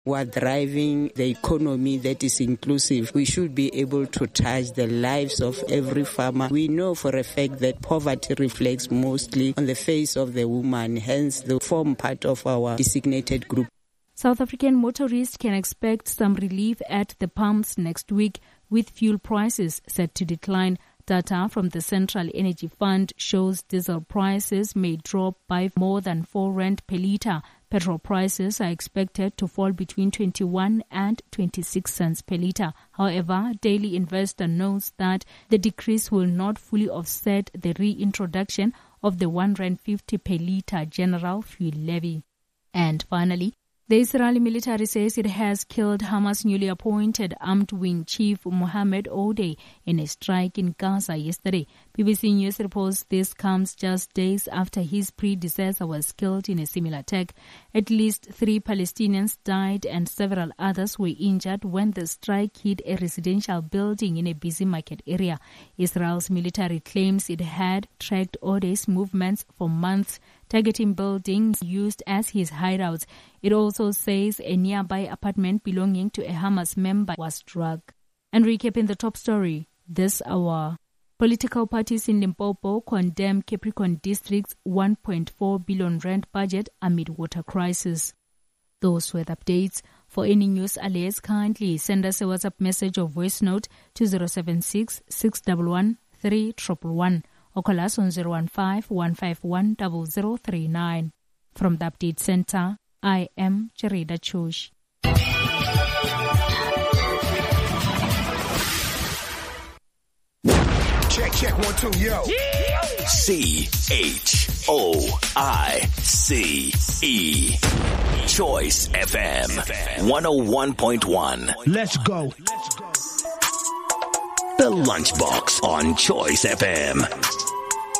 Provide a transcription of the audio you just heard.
who are driving the economy that is inclusive. We should be able to touch the lives of every farmer. We know for a fact that poverty reflects mostly on the face of the woman, hence they form part of our designated group. South African motorists can expect some relief at the pumps next week, with fuel prices set to decline. Data from the Central Energy Fund shows diesel prices may drop by more than 4 rand per litre. Petrol prices are expected to fall between 21 and 26 cents per litre. However, Daily Investor notes that the decrease will not fully offset the reintroduction of the 1.50 rand per litre general fuel levy. And finally, the Israeli military says it has killed Hamas' newly appointed armed wing chief Mohammed Odeh in a strike in Gaza yesterday. BBC News reports this comes just days after his predecessor was killed in a similar attack. At least 3 Palestinians died and several others were injured when the strike hit a residential building in a busy market area. Israel's military claims it had tracked Odeh's movements for months, targeting buildings used as his hideouts. It also says a nearby apartment belonging to a Hamas member was struck. And recapping the top story this hour. Political parties in Limpopo condemn Capricorn District's 1.4 billion rand budget amid water crisis. Those were the updates. For any news alerts, kindly send us a WhatsApp message or voice note to 076 611 3111 or call us on 015-151-0039. From the Update Center, I am Cherida Chosh. Check 1 2 yo. CHOICE Choice FM 101.1. Let's go. The Lunchbox on Choice FM.